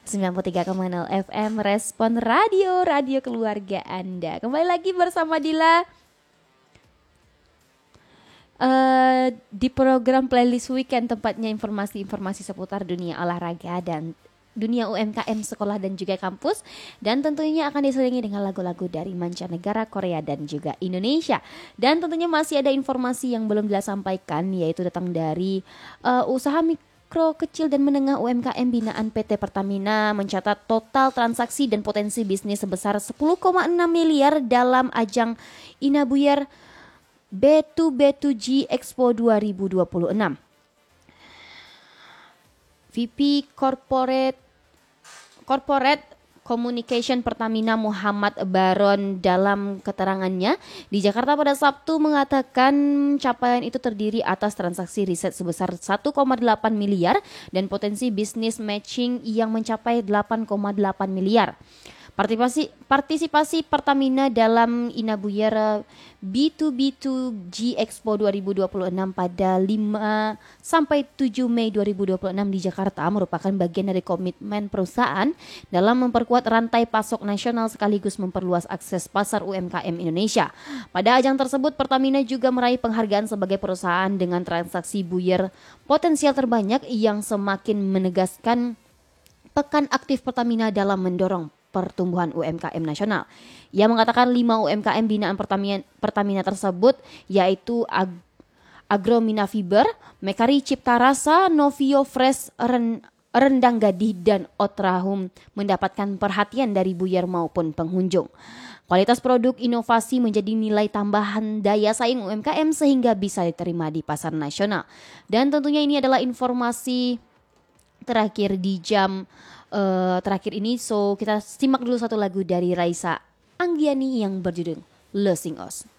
93,0 FM Respon Radio, radio keluarga Anda. Kembali lagi bersama Dila di program Playlist Weekend, tempatnya informasi-informasi seputar dunia olahraga dan dunia UMKM, sekolah dan juga kampus. Dan tentunya akan diselingi dengan lagu-lagu dari mancanegara, Korea dan juga Indonesia. Dan tentunya masih ada informasi yang belum Dila sampaikan, yaitu datang dari usaha mikro, kecil dan menengah UMKM binaan PT Pertamina mencatat total transaksi dan potensi bisnis sebesar 10,6 miliar dalam ajang Inabuyer B2B2G Expo 2026. VP Corporate Communication Pertamina Muhammad Baron dalam keterangannya di Jakarta pada Sabtu mengatakan capaian itu terdiri atas transaksi riset sebesar 1,8 miliar dan potensi bisnis matching yang mencapai 8,8 miliar. Partisipasi Pertamina dalam Inabuyer B2B2G Expo 2026 pada 5 sampai 7 Mei 2026 di Jakarta merupakan bagian dari komitmen perusahaan dalam memperkuat rantai pasok nasional sekaligus memperluas akses pasar UMKM Indonesia. Pada ajang tersebut, Pertamina juga meraih penghargaan sebagai perusahaan dengan transaksi buyer potensial terbanyak yang semakin menegaskan pekan aktif Pertamina dalam mendorong pertumbuhan UMKM nasional. Ia mengatakan 5 UMKM binaan Pertamina tersebut yaitu Agromina Fiber, Mekari Cipta Rasa, Novio Fresh, Rendang Gadih dan Otrahum mendapatkan perhatian dari buyer maupun pengunjung. Kualitas produk inovasi menjadi nilai tambahan daya saing UMKM sehingga bisa diterima di pasar nasional. Dan tentunya ini adalah informasi terakhir di jam terakhir ini. So kita simak dulu satu lagu dari Raisa Anggiani yang berjudul Losing Us.